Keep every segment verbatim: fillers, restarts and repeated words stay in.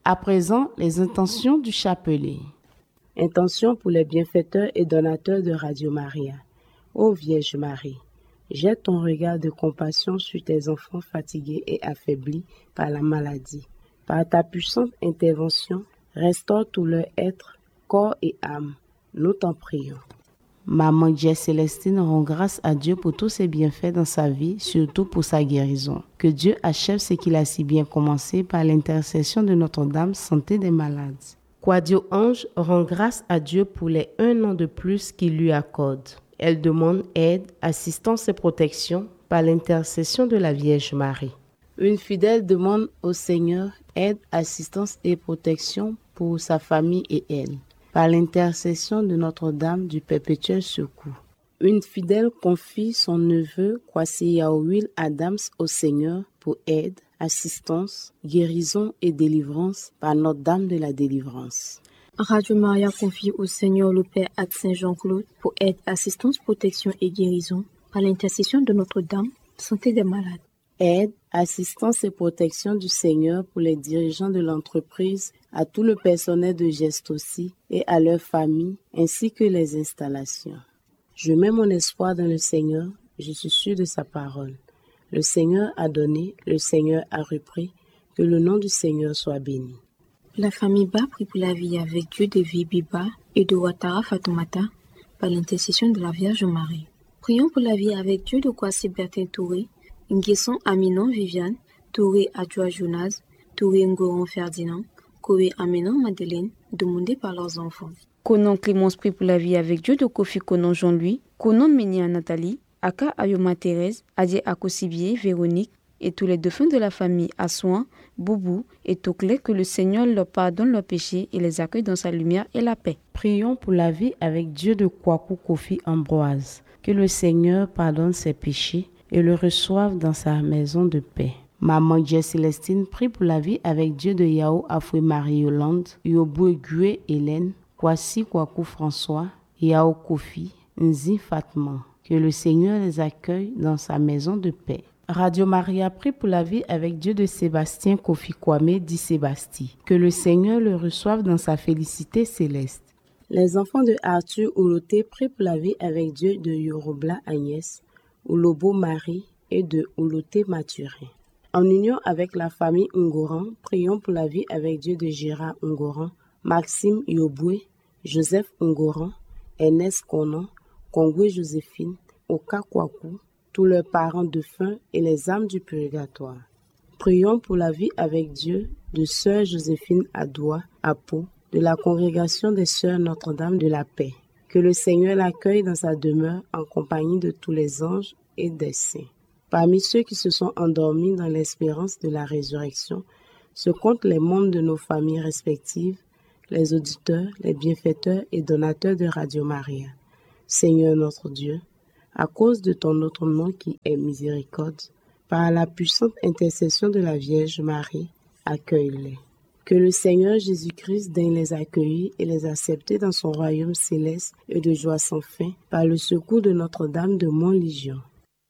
À présent, les intentions du chapelet. Intention pour les bienfaiteurs et donateurs de Radio Maria. Ô Vierge Marie, jette ton regard de compassion sur tes enfants fatigués et affaiblis par la maladie. Par ta puissante intervention, restaure tout leur être, corps et âme. Nous t'en prions. Maman Dieu Célestine rend grâce à Dieu pour tous ses bienfaits dans sa vie, surtout pour sa guérison. Que Dieu achève ce qu'il a si bien commencé par l'intercession de Notre-Dame, santé des malades. Quadio Ange rend grâce à Dieu pour les un an de plus qu'il lui accorde. Elle demande aide, assistance et protection par l'intercession de la Vierge Marie. Une fidèle demande au Seigneur aide, assistance et protection pour sa famille et elle, par l'intercession de Notre-Dame du Perpétuel Secours. Une fidèle confie son neveu Kwasi Yaouil Adams au Seigneur pour aide, assistance, guérison et délivrance par Notre-Dame de la Délivrance. Radio Maria confie au Seigneur le Père Ad Saint Jean-Claude pour aide, assistance, protection et guérison par l'intercession de Notre-Dame, santé des malades. Aide, assistance et protection du Seigneur pour les dirigeants de l'entreprise, à tout le personnel de Geste aussi et à leurs familles, ainsi que les installations. Je mets mon espoir dans le Seigneur, je suis sûr de sa parole. Le Seigneur a donné, le Seigneur a repris, que le nom du Seigneur soit béni. La famille Ba prie pour la vie avec Dieu de Vibiba et de Ouattara Fatoumata par l'intercession de la Vierge Marie. Prions pour la vie avec Dieu de Kwasi Bertin Touré, Nguesson Aminon Viviane, Touré Adjoa Jonas, Touré Ngoron Ferdinand, Koé Aminon Madeleine, demandés par leurs enfants. Konon Clémence prie pour la vie avec Dieu de Kofi Konon Jean-Louis, Konon Ménia Nathalie, Aka Ayoma Thérèse, Adie Akosibier, Véronique, et tous les défunts de la famille Assouan, Boubou et Toclé, que le Seigneur leur pardonne leurs péchés et les accueille dans sa lumière et la paix. Prions pour la vie avec Dieu de Kwaku Kofi Ambroise, que le Seigneur pardonne ses péchés et le reçoive dans sa maison de paix. Maman Dieu Célestine prie pour la vie avec Dieu de Yao Afoué Marie-Yolande, Yobo Gué Hélène, Kwasi Kwaku François, Yao Kofi, Nzi Fatma, que le Seigneur les accueille dans sa maison de paix. Radio Maria prie pour la vie avec Dieu de Sébastien Kofi Kwame dit Sébastien, que le Seigneur le reçoive dans sa félicité céleste. Les enfants de Arthur Ouloté prient pour la vie avec Dieu de Yorobla Agnès, Oulobo Marie et de Ouloté Mathurin. En union avec la famille Ngoran, prions pour la vie avec Dieu de Gérard Ngoran, Maxime Yoboué, Joseph Ngoran, Ernest Konan, Kongwe Joséphine, Oka Kwaku, tous leurs parents défunts et les âmes du purgatoire. Prions pour la vie avec Dieu de Sœur Joséphine Adoua, à Pau, de la congrégation des Sœurs Notre-Dame de la Paix. Que le Seigneur l'accueille dans sa demeure en compagnie de tous les anges et des saints. Parmi ceux qui se sont endormis dans l'espérance de la résurrection, se comptent les membres de nos familles respectives, les auditeurs, les bienfaiteurs et donateurs de Radio Maria. Seigneur notre Dieu, à cause de ton autre nom qui est miséricorde, par la puissante intercession de la Vierge Marie, accueille-les. Que le Seigneur Jésus-Christ daigne les accueillir et les accepter dans son royaume céleste et de joie sans fin, par le secours de Notre-Dame de Montlégion.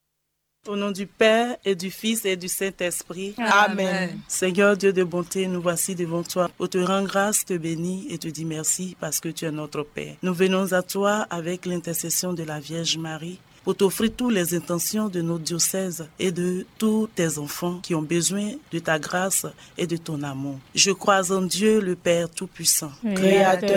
Au nom du Père et du Fils et du Saint-Esprit. Amen. Amen. Seigneur Dieu de bonté, nous voici devant toi. On te rend grâce, te bénit et te dit merci parce que tu es notre Père. Nous venons à toi avec l'intercession de la Vierge Marie pour t'offrir toutes les intentions de notre diocèse et de tous tes enfants qui ont besoin de ta grâce et de ton amour. Je crois en Dieu, le Père Tout-Puissant, Créateur